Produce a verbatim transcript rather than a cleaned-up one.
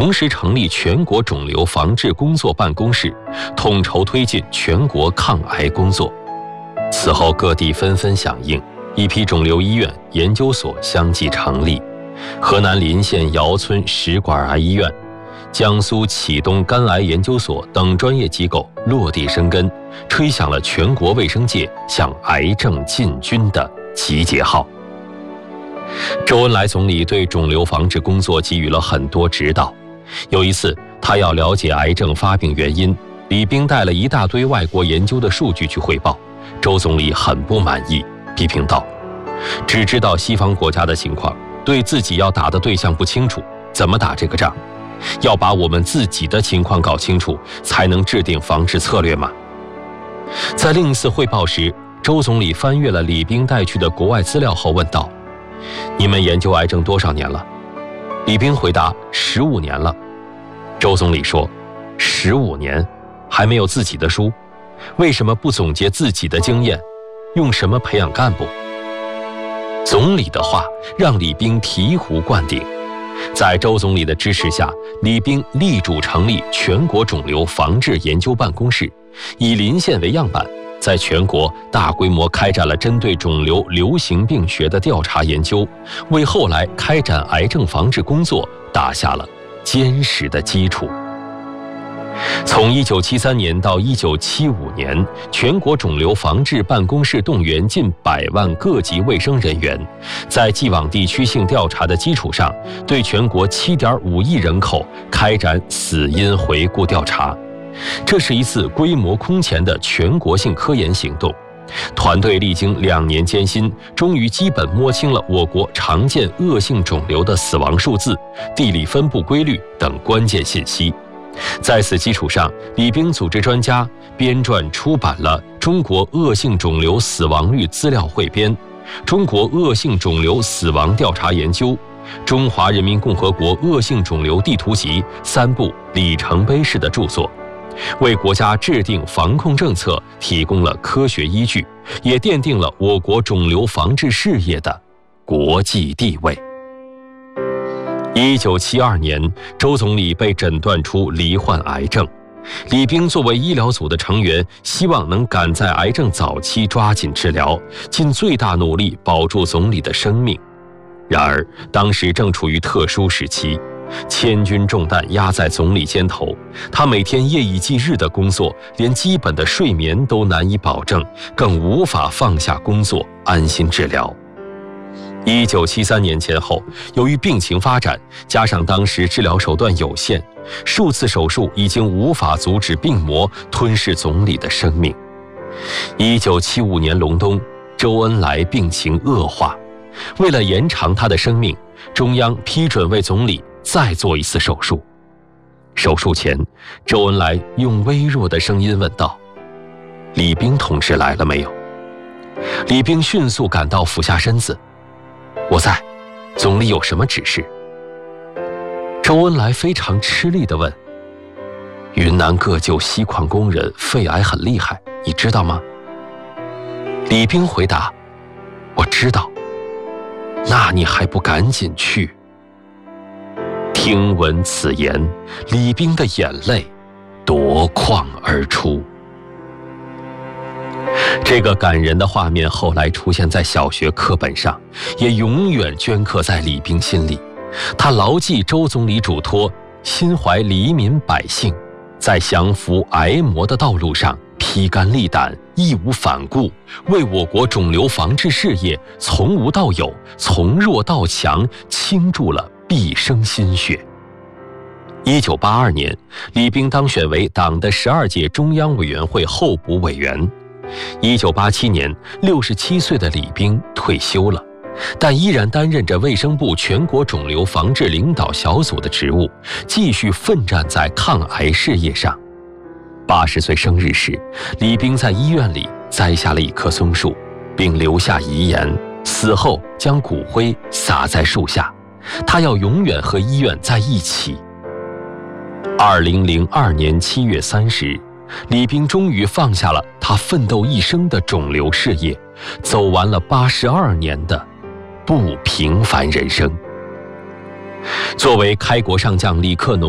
同时成立全国肿瘤防治工作办公室，统筹推进全国抗癌工作。此后各地纷纷响应，一批肿瘤医院、研究所相继成立。河南临县尧村食管癌医院、江苏启东肝癌研究所等专业机构落地生根，吹响了全国卫生界向癌症进军的集结号。周恩来总理对肿瘤防治工作给予了很多指导。有一次，他要了解癌症发病原因，李冰带了一大堆外国研究的数据去汇报，周总理很不满意，批评道：“只知道西方国家的情况，对自己要打的对象不清楚，怎么打这个仗？要把我们自己的情况搞清楚，才能制定防治策略嘛。”在另一次汇报时，周总理翻阅了李冰带去的国外资料后问道：“你们研究癌症多少年了？”李冰回答：“十五年了。”周总理说：“十五年，还没有自己的书，为什么不总结自己的经验？用什么培养干部？”总理的话让李冰醍醐灌顶。在周总理的支持下，李冰力主成立全国肿瘤防治研究办公室，以临县为样板，在全国大规模开展了针对肿瘤流行病学的调查研究，为后来开展癌症防治工作打下了坚实的基础。从一九七三年到一九七五年，全国肿瘤防治办公室动员近百万各级卫生人员，在既往地区性调查的基础上，对全国 七点五亿人口开展死因回顾调查。这是一次规模空前的全国性科研行动。团队历经两年艰辛，终于基本摸清了我国常见恶性肿瘤的死亡数字、地理分布规律等关键信息。在此基础上，李冰组织专家编撰出版了《中国恶性肿瘤死亡率资料汇编》、《中国恶性肿瘤死亡调查研究》、《中华人民共和国恶性肿瘤地图集》三部里程碑式的著作，为国家制定防控政策提供了科学依据，也奠定了我国肿瘤防治事业的国际地位。一九七二年，周总理被诊断出罹患癌症。李冰作为医疗组的成员，希望能赶在癌症早期抓紧治疗，尽最大努力保住总理的生命。然而，当时正处于特殊时期，千钧重担压在总理肩头，他每天夜以继日的工作，连基本的睡眠都难以保证，更无法放下工作安心治疗。一九七三年前后，由于病情发展，加上当时治疗手段有限，数次手术已经无法阻止病魔吞噬总理的生命。一九七五年隆冬，周恩来病情恶化，为了延长他的生命，中央批准为总理再做一次手术。手术前，周恩来用微弱的声音问道：“李冰同志来了没有？”李冰迅速赶到，俯下身子：“我在，总理有什么指示？”周恩来非常吃力地问：“云南各旧锡矿工人肺癌很厉害，你知道吗？”李冰回答：“我知道。”“那你还不赶紧去？”听闻此言，李冰的眼泪夺眶而出。这个感人的画面后来出现在小学课本上，也永远镌刻在李冰心里。他牢记周总理嘱托，心怀黎民百姓，在降服癌魔的道路上披肝沥胆，义无反顾，为我国肿瘤防治事业从无到有，从弱到强倾注了毕生心血。一九八二年，李冰当选为党的十二届中央委员会候补委员。一九八七年，六十七岁的李冰退休了，但依然担任着卫生部全国肿瘤防治领导小组的职务，继续奋战在抗癌事业上。八十岁生日时，李冰在医院里栽下了一棵松树，并留下遗言，死后将骨灰撒在树下，他要永远和医院在一起。二零零二年七月三十日，李冰终于放下了他奋斗一生的肿瘤事业，走完了八十二年的不平凡人生。作为开国上将李克农